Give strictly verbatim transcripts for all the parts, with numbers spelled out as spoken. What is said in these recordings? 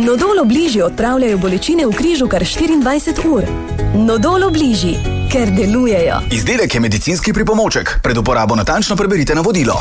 Nodol Obliži odpravljajo bolečine v križu kar štiriindvajset ur. Nodol Obliži, ker delujejo. Izdelek je medicinski pripomoček. Pred uporabo natančno preberite navodilo.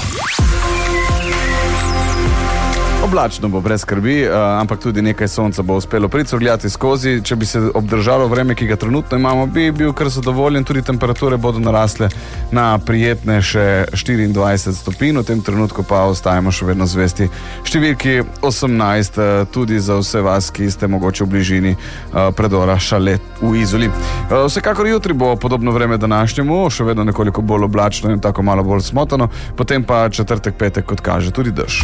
Oblačno bo brez skrbi, ampak tudi nekaj sonca bo uspelo pricurljati skozi. Če bi se obdržalo vreme, ki ga trenutno imamo, bi bil kar zadovoljen. Tudi temperature bodo narasle na prijetne še štiriindvajset stopinj. V tem trenutku pa ostajamo še vedno zvesti številki osemnajst, tudi za vse vas, ki ste mogoče v bližini predora Šalet v Izoli. Vsekakor jutri bo podobno vreme današnjemu, še vedno nekoliko bolj oblačno in tako malo bolj smotano, potem pa četrtek, petek, kot kaže, tudi dež.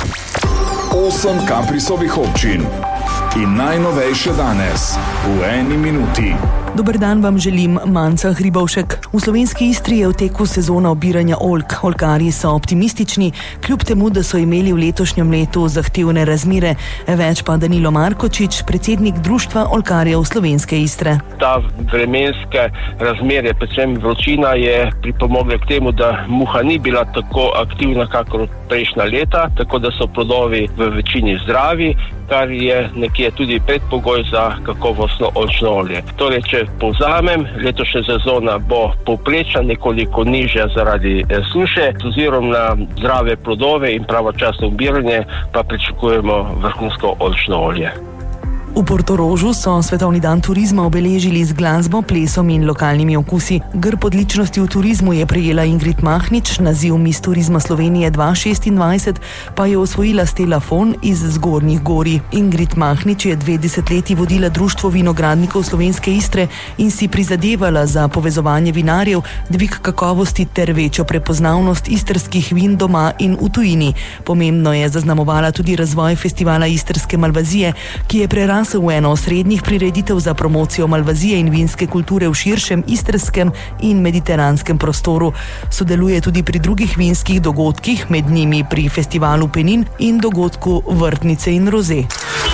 Osem Kaprisovih občin in najnovejše danes v eni minuti. Dober dan vam želim, Manca Hribovšek. V slovenski Istri je v teku sezona obiranja oljk. Oljkarji so optimistični, kljub temu, da so imeli v letošnjem letu zahtevne razmere. Več pa Danilo Markočič, predsednik Društva oljkarjev slovenske Istre. Ta vremenske razmere, predvsem vročina, je pripomogla k temu, da muha ni bila tako aktivna, kakor prejšnja leta, tako da so plodovi v večini zdravi, kar je nekje tudi predpogoj za kakovostno oljčno olje. Torej, če povzamem, letošnja sezona bo povprečna, nekoliko nižja zaradi suše, z ozirom na zdrave plodove in pravočasno obiranje pa pričakujemo vrhunsko oljčno olje. V Portorožu so Svetovni dan turizma obeležili z glasbo, plesom in lokalnimi okusi. Grb odličnosti v turizmu je prejela Ingrid Mahnič, naziv Miss Turizma Slovenije dva šestindvajset pa je osvojila Stella Fon iz Zgornjih Gorij. Ingrid Mahnič je dve desetletji vodila Društvo vinogradnikov slovenske Istre in si prizadevala za povezovanje vinarjev, dvig kakovosti ter večjo prepoznavnost istrskih vin doma in v tujini. Pomembno je zaznamovala tudi razvoj festivala Istrske malvazije, ki je prerasel v eno osrednjih prireditev za promocijo malvazije in vinske kulture v širšem istrskem in mediteranskem prostoru. Sodeluje tudi pri drugih vinskih dogodkih, med njimi pri festivalu Penin in dogodku Vrtnice in roze.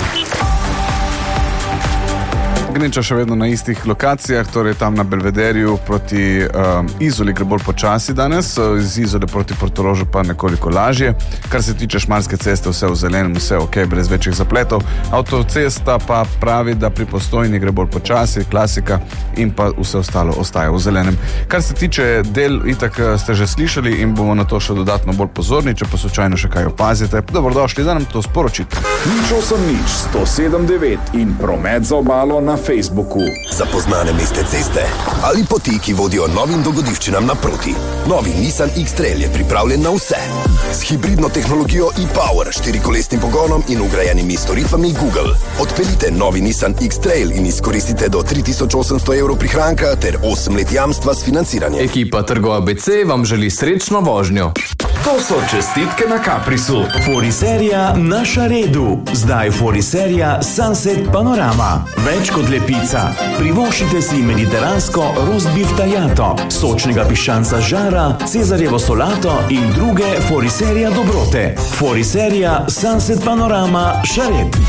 Gneča še vedno na istih lokacijah, torej tam na Belvederju proti um, Izoli gre bolj počasi danes, iz Izole proti Portorožu pa nekoliko lažje. Kar se tiče Šmarske ceste, vse v zelenem, vse ok, brez večjih zapletov. Avtocesta pa pravi, da pri Postojni gre bolj počasi, klasika, in pa vse ostalo ostaja v zelenem. Kar se tiče del, itak ste že slišali in bomo na to še dodatno bolj pozorni, če pa slučajno še kaj opazite. Dobrodošli, da nam to sporočite. Nič osem nič, sto sedem devet in promet za obalo na Facebooku. Zapoznane mestne ceste ali poti, ki vodijo novim dogodivščinam naproti. Novi Nissan X-Trail je pripravljen na vse. S hibridno tehnologijo e-Power, štirikolesnim pogonom in ugrajenimi storitvami Google. Odpeljite novi Nissan X-Trail in izkoristite do tri tisoč osemsto evrov prihranka ter osem let jamstva s financiranjem. Ekipa Trgo A B C vam želi srečno vožnjo. To so čestitke na Kaprisu. Foriserija na Šaredu. Zdaj Foriserija Sunset Panorama. Več kot lepica. Privoščite si mediteransko roast beef tajato, sočnega piščanca žara, cezarjevo solato in druge Foriserija dobrote. Foriserija Sunset Panorama Šared.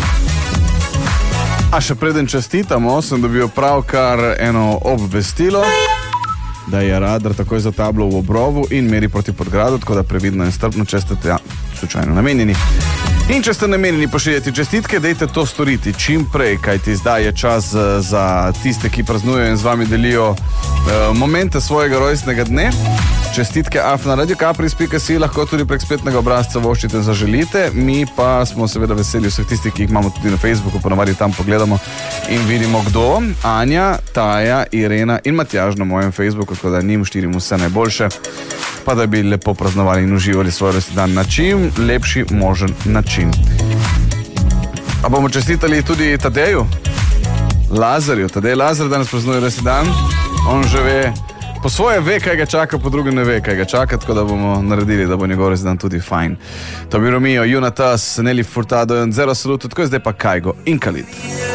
A še preden čestitamo, sem dobil pravkar eno obvestilo, da je radar takoj za tablo v Obrovu in meri proti Podgradu, tako da previdno in strpno, če ste ja, slučajno namenjeni. In če ste namenjeni pošiljati čestitke, dejte to storiti čim prej, kajti zdaj je čas za tiste, ki praznujejo in z vami delijo uh, momente svojega rojstnega dne. Čestitke af na radiokapris pika si lahko tudi prek spletnega obrazca voščite zaželite. Mi pa smo seveda veseli vseh tistih, ki jih imamo tudi na Facebooku, ponavadi tam pogledamo in vidimo kdo. Anja, Taja, Irena in Matjaž na mojem Facebooku, tako da njim štirim vse najboljše, pa da bi lepo praznovali in uživali svoj rojstni dan na čim lepši možen način. A bomo čestitali tudi Tadeju, Lazarju. Tadej Lazar danes praznuje rojstni dan. On že ve, po svoje ve, kaj ga čaka, po drugem ne ve, kaj ga čaka, tako da bomo naredili, da bo njegov rojstni dan tudi fajn. To bi Romeo, Junatas, Nelly Furtado in Zero Salute, tako je zdaj pa Kajgo in Khalid.